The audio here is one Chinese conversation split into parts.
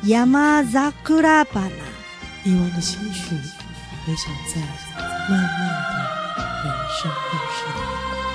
山桜花。 遗忘的心曲，回响在漫漫的人生路上。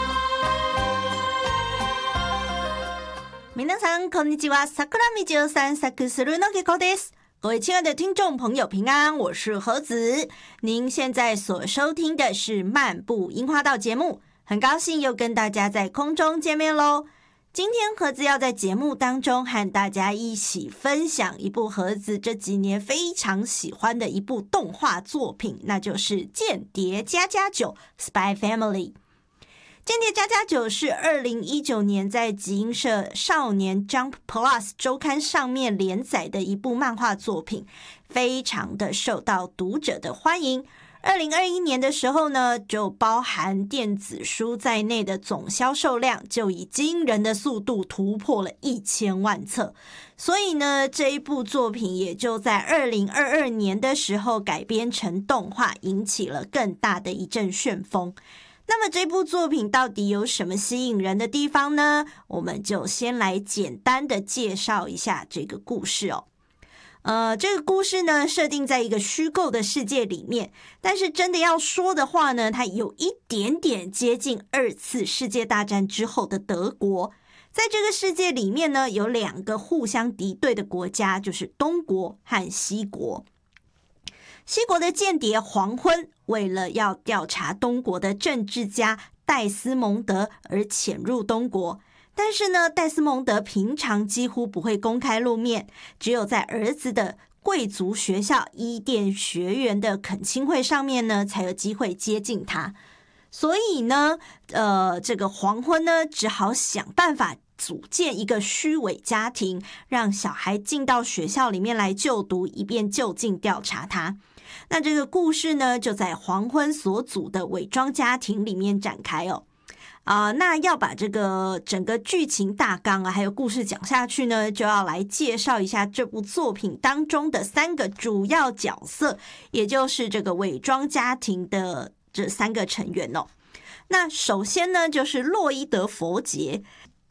皆さんこんにちは。桜道を散策するのけこです。各位亲爱的听众朋友平安，我是何子。您现在所收听的是漫步樱花道节目，很高兴又跟大家在空中见面咯。今天盒子要在节目当中和大家一起分享一部盒子这几年非常喜欢的一部动画作品，那就是《间谍家家酒》 Spy Family。 间谍家家酒是2019年在集英社少年 Jump Plus 周刊上面连载的一部漫画作品，非常的受到读者的欢迎。2021年的时候呢，就包含电子书在内的总销售量就以惊人的速度突破了1000万册，所以呢，这一部作品也就在2022年的时候改编成动画，引起了更大的一阵旋风。那么这部作品到底有什么吸引人的地方呢？我们就先来简单的介绍一下这个故事哦。这个故事呢，设定在一个虚构的世界里面，但是真的要说的话呢，它有一点点接近2次世界大战之后的德国。在这个世界里面呢，有2个互相敌对的国家，就是东国和西国。西国的间谍黄昏为了要调查东国的政治家戴斯蒙德而潜入东国，但是呢，戴斯蒙德平常几乎不会公开露面，只有在儿子的贵族学校伊甸学园的恳亲会上面呢，才有机会接近他。所以呢，这个黄昏呢，只好想办法组建一个虚伪家庭，让小孩进到学校里面来就读，以便就近调查他。那这个故事呢，就在黄昏所组的伪装家庭里面展开哦。那要把这个整个剧情大纲还有故事讲下去呢，就要来介绍一下这部作品当中的3个主要角色，也就是这个伪装家庭的这3个成员哦。那首先呢，就是洛伊德·佛杰。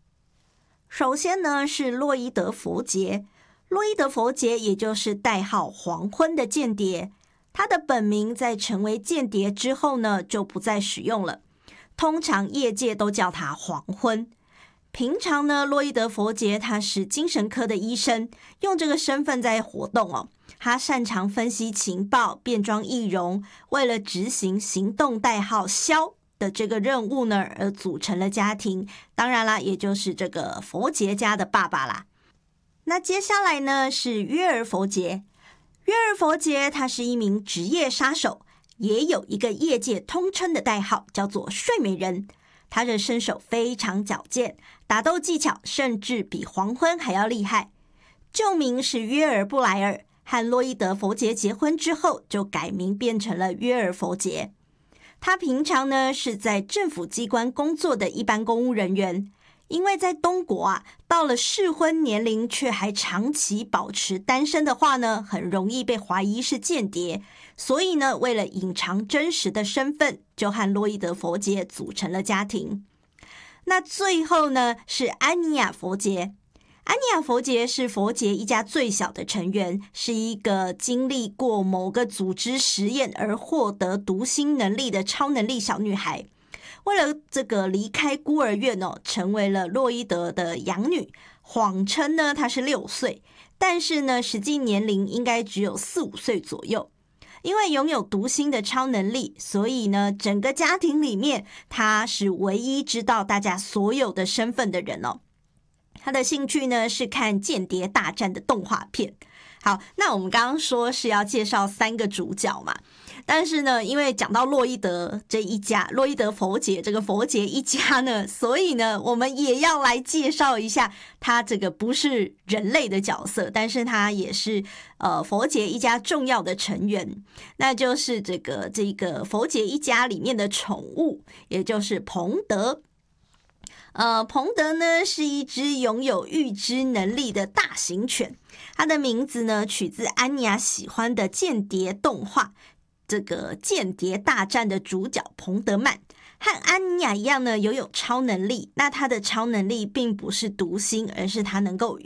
洛伊德·佛杰也就是代号黄昏的间谍，他的本名在成为间谍之后呢，就不再使用了。通常业界都叫他黄昏。平常呢，洛伊德·佛杰他是精神科的医生，用这个身份在活动哦。他擅长分析情报，变装易容，为了执行行动代号枭的这个任务呢，而组成了家庭。当然啦，也就是这个佛杰家的爸爸啦。那接下来呢，是约尔·佛杰。约尔·佛杰他是一名职业杀手，也有一个业界通称的代号，叫做睡美人。他的身手非常矫健，打斗技巧甚至比黄昏还要厉害。旧名是约尔·布莱尔，和洛伊德·佛杰结婚之后，就改名变成了约尔·佛杰。他平常呢是在政府机关工作的一般公务人员。因为在东国到了适婚年龄却还长期保持单身的话呢，很容易被怀疑是间谍，所以呢，为了隐藏真实的身份，就和洛伊德·佛杰组成了家庭。那最后呢，是安妮亚·佛杰。安妮亚·佛杰是佛杰一家最小的成员，是一个经历过某个组织实验而获得读心能力的超能力小女孩。为了这个离开孤儿院成为了洛伊德的养女，谎称呢她是6岁，但是呢实际年龄应该只有4-5岁左右。因为拥有读心的超能力，所以呢整个家庭里面她是唯一知道大家所有的身份的人哦。她的兴趣呢是看间谍大战的动画片。好，那我们刚刚说是要介绍3个主角嘛，但是呢，因为讲到洛伊德这一家，洛伊德佛杰这个佛杰一家呢，所以呢，我们也要来介绍一下他这个不是人类的角色，但是他也是佛杰一家重要的成员，那就是这个佛杰一家里面的宠物，也就是彭德。彭德呢是一只拥有预知能力的大型犬，它的名字呢取自安妮亚喜欢的间谍动画，这个间谍大战的主角彭德曼。和安妮亚一样呢，拥有超能力。那他的超能力并不是读心，而是他能够